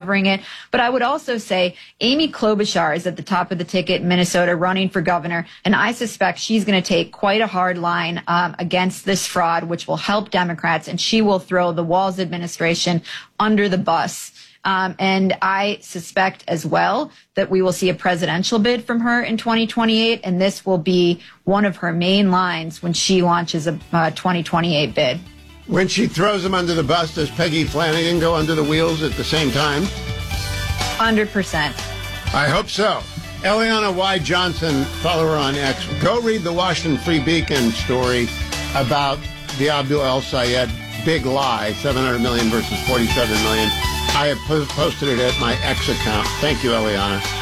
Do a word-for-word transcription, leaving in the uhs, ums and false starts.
covering it. But I would also say Amy Klobuchar is at the top of the ticket in Minnesota running for governor, and I suspect she's going to take quite a hard line um, against this fraud, which will help Democrats, and she will throw the Walz administration under the bus. Um, and I suspect as well that we will see a presidential bid from her in twenty twenty-eight, and this will be one of her main lines when she launches a uh, twenty twenty-eight bid. When she throws them under the bus, does Peggy Flanagan go under the wheels at the same time? one hundred percent. I hope so. Eliana Y. Johnson, follow her on X. Go read the Washington Free Beacon story about the Abdul El Sayed big lie, seven hundred million dollars versus forty-seven million dollars. I have posted it at my X account. Thank you, Eliana.